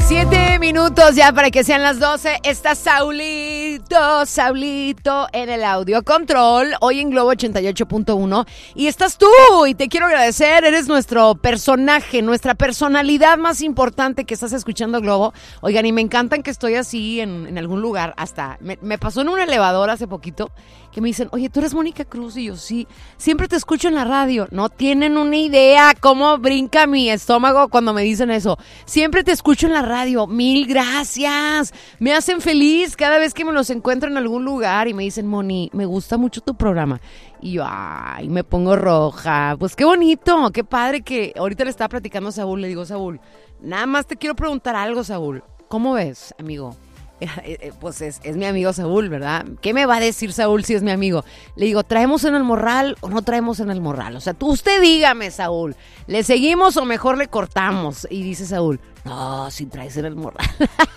7 minutos ya para que sean las 12. Está Saulito en el audio control, hoy en Globo 88.1. Y estás tú, y te quiero agradecer. Eres nuestro personaje, nuestra personalidad más importante que estás escuchando Globo. Oigan, y me encantan que estoy así en algún lugar. Hasta me pasó en un elevador hace poquito que me dicen, oye, ¿tú eres Mónica Cruz? Y yo, sí, siempre te escucho en la radio. No tienen una idea cómo brinca mi estómago cuando me dicen eso. Siempre te escucho en la radio. Mil gracias. Me hacen feliz cada vez que me los encuentro en algún lugar y me dicen, Moni, me gusta mucho tu programa. Y yo, ay, me pongo roja. Pues qué bonito, qué padre que ahorita le estaba platicando a Saúl. Le digo, Saúl, nada más te quiero preguntar algo, Saúl. ¿Cómo ves, amigo? Pues es mi amigo Saúl, ¿verdad? ¿Qué me va a decir Saúl si es mi amigo? Le digo, ¿traemos en el morral o no traemos en el morral? O sea, usted dígame, Saúl, ¿le seguimos o mejor le cortamos? Y dice Saúl, no, si traes en el morral.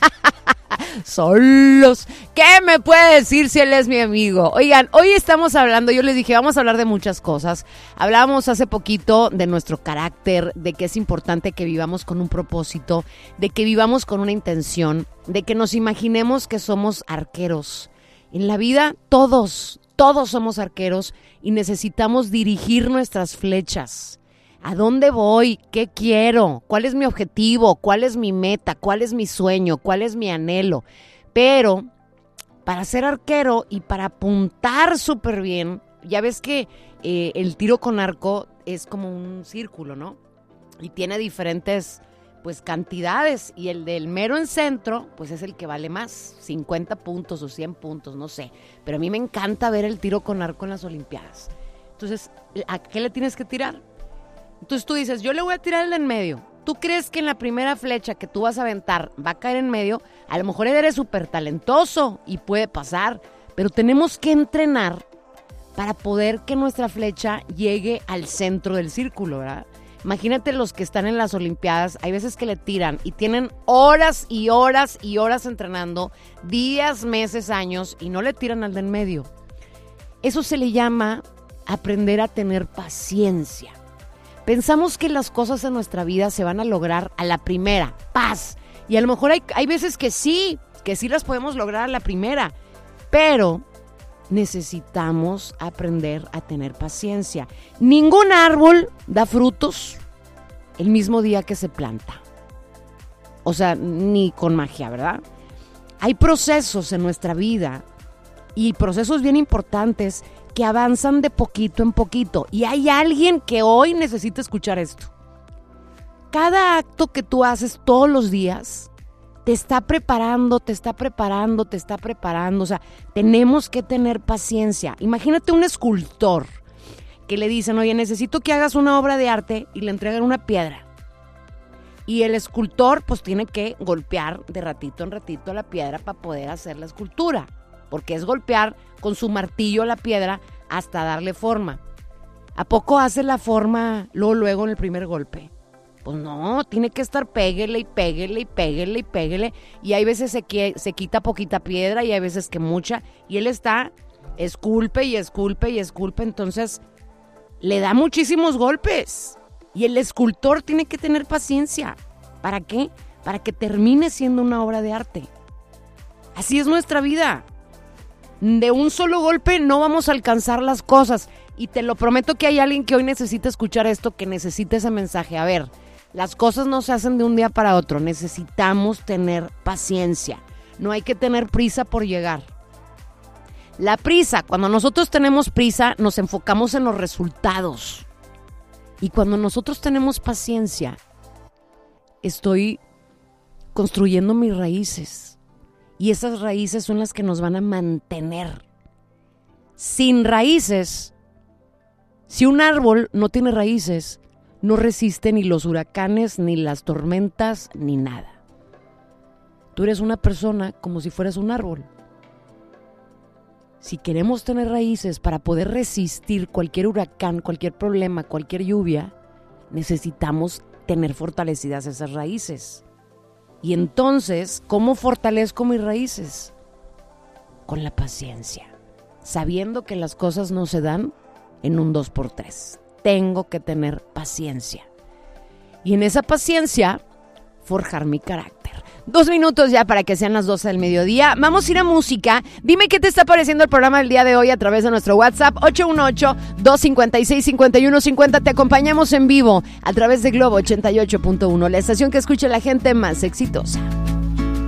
Solos. ¿Qué me puede decir si él es mi amigo? Oigan, hoy estamos hablando, yo les dije, vamos a hablar de muchas cosas. Hablábamos hace poquito de nuestro carácter, de que es importante que vivamos con un propósito, de que vivamos con una intención, de que nos imaginemos que somos arqueros. En la vida todos somos arqueros y necesitamos dirigir nuestras flechas. ¿A dónde voy? ¿Qué quiero? ¿Cuál es mi objetivo? ¿Cuál es mi meta? ¿Cuál es mi sueño? ¿Cuál es mi anhelo? Pero para ser arquero y para apuntar súper bien, ya ves que el tiro con arco es como un círculo, ¿no? Y tiene diferentes pues cantidades, y el del mero en centro pues es el que vale más, 50 puntos o 100 puntos, no sé. Pero a mí me encanta ver el tiro con arco en las Olimpiadas. Entonces, ¿a qué le tienes que tirar? Entonces tú dices, yo le voy a tirar el de en medio. ¿Tú crees que en la primera flecha que tú vas a aventar va a caer en medio? A lo mejor eres súper talentoso y puede pasar, pero tenemos que entrenar para poder que nuestra flecha llegue al centro del círculo, ¿verdad? Imagínate los que están en las Olimpiadas, hay veces que le tiran y tienen horas y horas y horas entrenando, días, meses, años, y no le tiran al de en medio. Eso se le llama aprender a tener paciencia. Pensamos que las cosas en nuestra vida se van a lograr a la primera, paz. Y a lo mejor hay veces que sí las podemos lograr a la primera. Pero necesitamos aprender a tener paciencia. Ningún árbol da frutos el mismo día que se planta. O sea, ni con magia, ¿verdad? Hay procesos en nuestra vida y procesos bien importantes que avanzan de poquito en poquito. Y hay alguien que hoy necesita escuchar esto. Cada acto que tú haces todos los días te está preparando. O sea, tenemos que tener paciencia. Imagínate un escultor que le dicen, oye, necesito que hagas una obra de arte, y le entregan una piedra. Y el escultor pues tiene que golpear de ratito en ratito la piedra para poder hacer la escultura. Porque es golpear con su martillo la piedra hasta darle forma. ¿A poco hace la forma luego en el primer golpe? Pues no, tiene que estar péguele. Y hay veces se quita poquita piedra y hay veces que mucha. Y él está esculpe. Entonces le da muchísimos golpes. Y el escultor tiene que tener paciencia. ¿Para qué? Para que termine siendo una obra de arte. Así es nuestra vida. De un solo golpe no vamos a alcanzar las cosas. Y te lo prometo que hay alguien que hoy necesita escuchar esto, que necesita ese mensaje. A ver, las cosas no se hacen de un día para otro. Necesitamos tener paciencia. No hay que tener prisa por llegar. La prisa, cuando nosotros tenemos prisa, nos enfocamos en los resultados. Y cuando nosotros tenemos paciencia, estoy construyendo mis raíces. Y esas raíces son las que nos van a mantener. Sin raíces, si un árbol no tiene raíces, no resiste ni los huracanes, ni las tormentas, ni nada. Tú eres una persona como si fueras un árbol. Si queremos tener raíces para poder resistir cualquier huracán, cualquier problema, cualquier lluvia, necesitamos tener fortalecidas esas raíces. Y entonces, ¿cómo fortalezco mis raíces? Con la paciencia, sabiendo que las cosas no se dan en un 2x3. Tengo que tener paciencia. Y en esa paciencia, forjar mi carácter. 2 minutos ya para que sean las 12 del mediodía. Vamos a ir a música. Dime qué te está pareciendo el programa del día de hoy a través de nuestro WhatsApp 818-256-5150. Te acompañamos en vivo a través de Globo 88.1, la estación que escucha la gente más exitosa.